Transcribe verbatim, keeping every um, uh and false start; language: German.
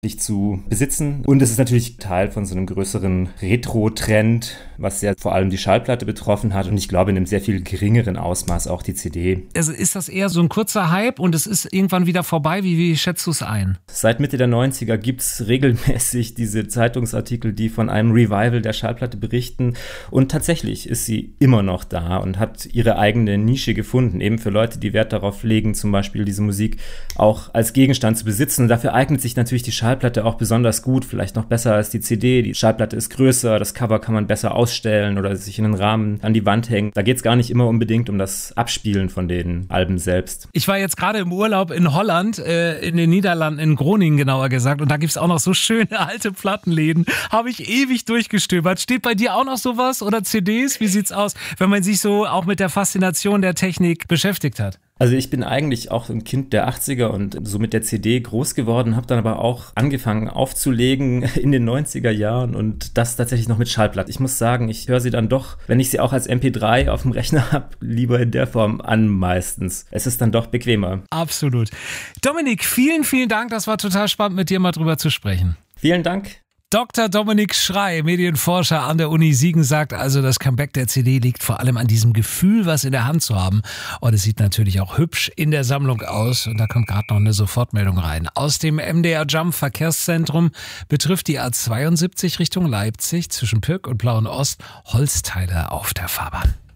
dich zu besitzen. Und es ist natürlich Teil von so einem größeren Retro-Trend, was ja vor allem die Schallplatte betroffen hat und ich glaube in einem sehr viel geringeren Ausmaß auch die C D. Also ist das eher so ein kurzer Hype und es ist irgendwann wieder vorbei? Wie, wie schätzt du es ein? Seit Mitte der neunziger gibt es regelmäßig diese Zeitungsartikel, die von einem Revival der Schallplatte berichten und tatsächlich ist sie immer noch da und hat ihre eigene Nische gefunden, eben für Leute, die Wert darauf legen, zum Beispiel diese Musik auch als Gegenstand zu besitzen. Und dafür eignet sich natürlich die Schallplatte auch besonders gut, vielleicht noch besser als die C D. Die Schallplatte ist größer, das Cover kann man besser ausstellen oder sich in einen Rahmen an die Wand hängen. Da geht es gar nicht immer unbedingt um das Abspielen von den Alben selbst. Ich war jetzt gerade im Urlaub in Holland, äh, in den Niederlanden, in Groningen genauer gesagt, und da gibt es auch noch so schöne alte Plattenläden. Habe ich ewig durchgestöbert. Steht bei dir auch noch sowas oder C Ds? Wie sieht's aus, wenn man sich so auch mit der Faszination der Technik beschäftigt hat? Also ich bin eigentlich auch ein Kind der achtziger und so mit der C D groß geworden, habe dann aber auch angefangen aufzulegen in den neunziger Jahren und das tatsächlich noch mit Schallplatte. Ich muss sagen, ich höre sie dann doch, wenn ich sie auch als M P drei auf dem Rechner habe, lieber in der Form an meistens. Es ist dann doch bequemer. Absolut. Dominik, vielen, vielen Dank. Das war total spannend, mit dir mal drüber zu sprechen. Vielen Dank. Doktor Dominik Schrey, Medienforscher an der Uni Siegen, sagt also, das Comeback der C D liegt vor allem an diesem Gefühl, was in der Hand zu haben. Und es sieht natürlich auch hübsch in der Sammlung aus. Und da kommt gerade noch eine Sofortmeldung rein. Aus dem M D R Jump Verkehrszentrum betrifft die A zweiundsiebzig Richtung Leipzig zwischen Pürg und Plauen Ost Holzteile auf der Fahrbahn.